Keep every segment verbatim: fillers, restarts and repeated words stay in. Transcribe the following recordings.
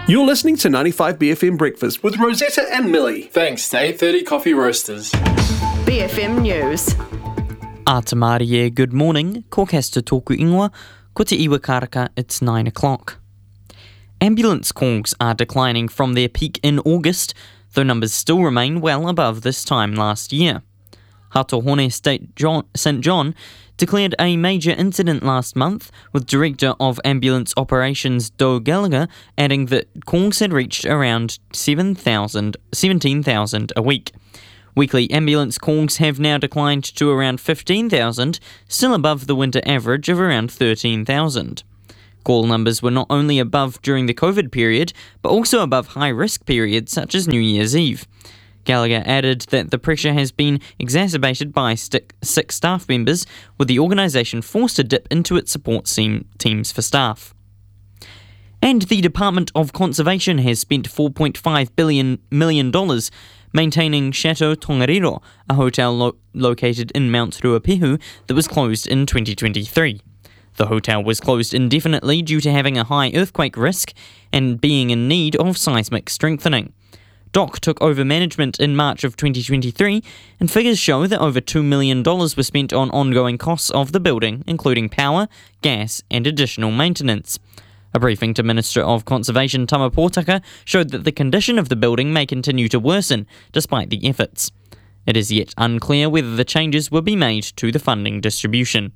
You're listening to ninety-five B F M Breakfast with Rosetta and Millie. Thanks to eight thirty Coffee Roasters. B F M News. A te Mārie, good morning. Ko kesta tōku ingoa. Ko te iwa karaka, it's nine o'clock. Ambulance calls are declining from their peak in August, though numbers still remain well above this time last year. Hatohone State John, Saint John declared a major incident last month, with Director of Ambulance Operations Doe Gallagher adding that calls had reached around seven thousand, seventeen thousand a week. Weekly ambulance calls have now declined to around fifteen thousand, still above the winter average of around thirteen thousand. Call numbers were not only above during the COVID period, but also above high-risk periods such as New Year's Eve. Gallagher added that the pressure has been exacerbated by sick staff members, with the organisation forced to dip into its support team, teams for staff. And the Department of Conservation has spent four point five billion million dollars maintaining Chateau Tongariro, a hotel lo- located in Mount Ruapehu that was closed in twenty twenty-three. The hotel was closed indefinitely due to having a high earthquake risk and being in need of seismic strengthening. D O C took over management in March of twenty twenty-three, and figures show that over two million dollars were spent on ongoing costs of the building, including power, gas, and additional maintenance. A briefing to Minister of Conservation Tama Potaka showed that the condition of the building may continue to worsen, despite the efforts. It is yet unclear whether the changes will be made to the funding distribution.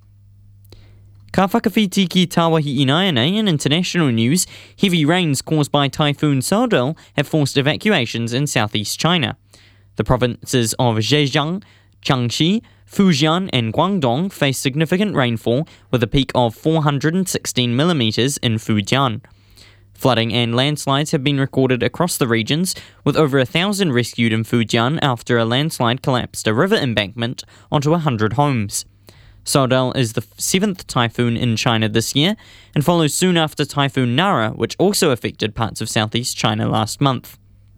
Ka whakawhiti ki Tāwahi Inaianei in international news, heavy rains caused by Typhoon Saudal have forced evacuations in southeast China. The provinces of Zhejiang, Jiangxi, Fujian and Guangdong face significant rainfall, with a peak of four hundred sixteen millimetres in Fujian. Flooding and landslides have been recorded across the regions, with over a thousand rescued in Fujian after a landslide collapsed a river embankment onto a hundred homes. Saudal is the seventh typhoon in China this year, and follows soon after Typhoon Nara, which also affected parts of southeast China last month.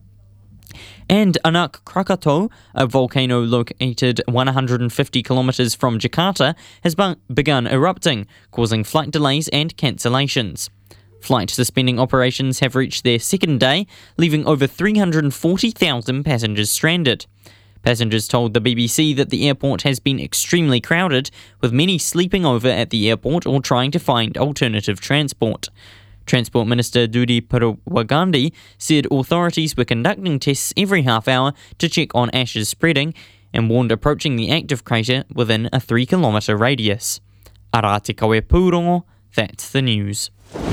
And Anak Krakatau, a volcano located one hundred fifty kilometres from Jakarta, has bu- begun erupting, causing flight delays and cancellations. Flight suspending operations have reached their second day, leaving over three hundred forty thousand passengers stranded. Passengers told the B B C that the airport has been extremely crowded, with many sleeping over at the airport or trying to find alternative transport. Transport Minister Dudi Purwagandi said authorities were conducting tests every half hour to check on ashes spreading, and warned approaching the active crater within a three kilometre radius. Ara te kawe pūrongo, that's the news.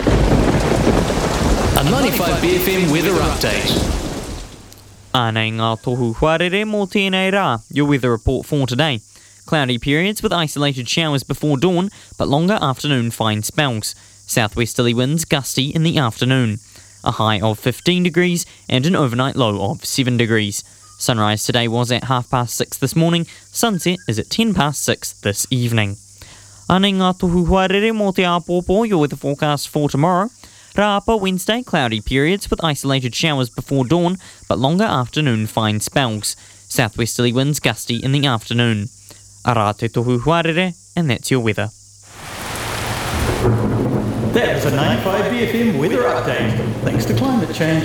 A ninety-five B F M weather update. Ānei ngā tohu huarere mō tēnei rā, your weather report for today. Cloudy periods with isolated showers before dawn, but longer afternoon fine spells. Southwesterly winds gusty in the afternoon. A high of fifteen degrees and an overnight low of seven degrees. Sunrise today was at half past six this morning. Sunset is at ten past six this evening. Ānei ngā tohu huarere mō te āpōpō, your weather forecast for tomorrow. Rāpa Wednesday, cloudy periods with isolated showers before dawn, but longer afternoon fine spells. Southwesterly winds gusty in the afternoon. Ara te tohu huarere, and that's your weather. That was a ninety-five B F M weather update, thanks to climate change.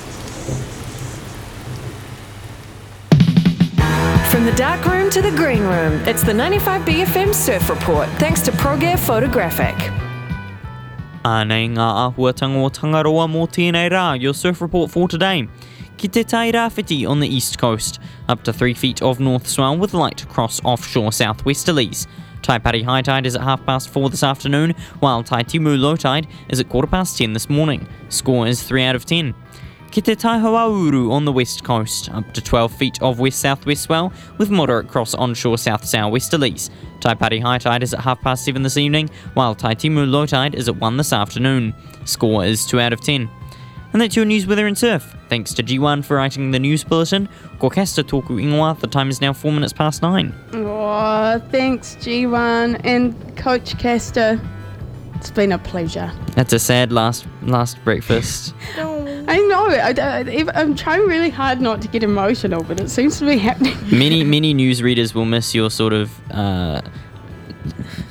From the dark room to the green room, it's the ninety-five B F M Surf Report, thanks to Progare Photographic. Ānei ngā āhuatanga o Tangaroa mō tēnei rā, your surf report for today. Ki te tai rāwhiti on the east coast, up to three feet of north swell with light cross offshore southwesterlies. Taipari high tide is at half past four this afternoon, while Taitimu low tide is at quarter past ten this morning. Score is three out of ten. Ki te Taihoauru on the west coast, up to twelve feet of west-southwest swell with moderate cross onshore south-southwesterlies. Taipari high tide is at half past seven this evening, while Taitimu low tide is at one this afternoon. Score is two out of ten. And that's your news, weather and surf. Thanks to G one for writing the news bulletin. Ko kasta tōku ingoa, the time is now four minutes past nine. Oh, thanks G one and Coach Castor. It's been a pleasure. That's a sad last last breakfast. I know. I, I, I'm trying really hard not to get emotional, but it seems to be happening. Many, many newsreaders will miss your sort of uh,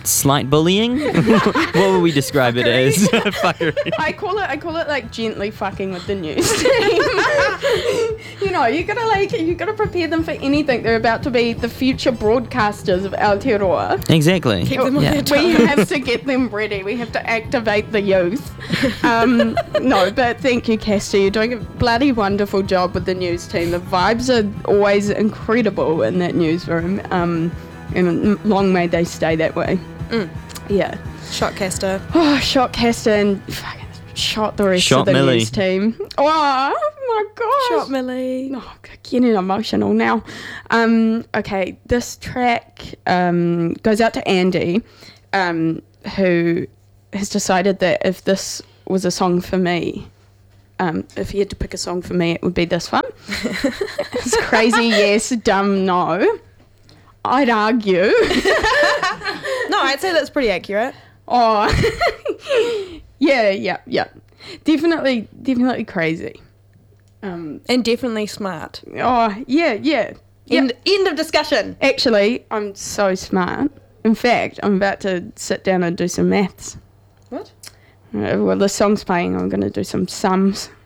slight bullying? What would we describe it as? Fuckery. I call it I call it like gently fucking with the news team. You know, you gotta like you gotta prepare them for anything. They're about to be the future broadcasters of Aotearoa. Exactly. Keep them on Yeah. their We toes. have to get them ready. We have to activate the youth. Um, no, but thank you, Castor. You're doing a bloody wonderful job with the news team. The vibes are always incredible in that newsroom. Um, and long may they stay that way. Mm. Yeah. Shotcaster. Oh, shot Castor and fucking shot the rest Shot of the Millie. news team. Oh my gosh. Shot Millie. Oh, getting emotional now. Um, okay, this track um, goes out to Andy, um, who has decided that if this was a song for me, um, if he had to pick a song for me, it would be this one. It's crazy, yes, dumb, no. I'd argue. No, I'd say that's pretty accurate. Oh, yeah, yeah, yeah. Definitely, definitely crazy. Um, And definitely smart. oh, yeah, yeah. End, end of discussion. Actually, I'm so smart. In fact, I'm about to sit down and do some maths. What? Uh, well, the song's playing. I'm going to do some sums.